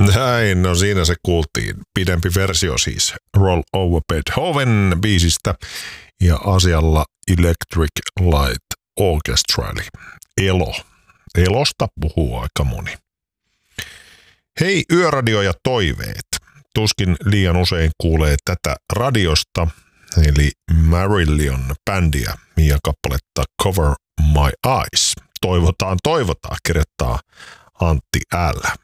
Näin, no siinä se kuultiin. Pidempi versio siis Roll Over Beethoven biisistä ja asialla Electric Light Orchestra eli ELO. ELOsta puhuu aika moni. Hei, yöradio ja toiveet. Tuskin liian usein kuulee tätä radiosta, eli Marillion bändiä ja kappaletta Cover My Eyes. Toivotaan, kirjoittaa Antti L.